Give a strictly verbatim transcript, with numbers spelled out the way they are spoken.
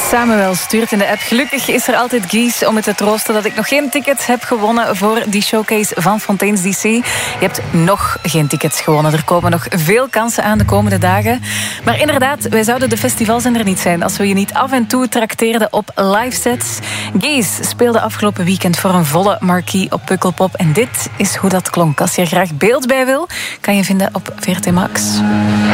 Samuel stuurt in de app: gelukkig is er altijd Guys om me te troosten dat ik nog geen ticket heb gewonnen voor die showcase van Fontaine's D C. Je hebt nog geen tickets gewonnen. Er komen nog veel kansen aan de komende dagen. Maar inderdaad, wij zouden de festivalzender niet zijn als we je niet af en toe trakteerden op live sets. Guys speelde afgelopen weekend voor een volle marquee op Pukkelpop. En dit is hoe dat klonk. Als je er graag beeld bij wil, kan je vinden op V R T Max.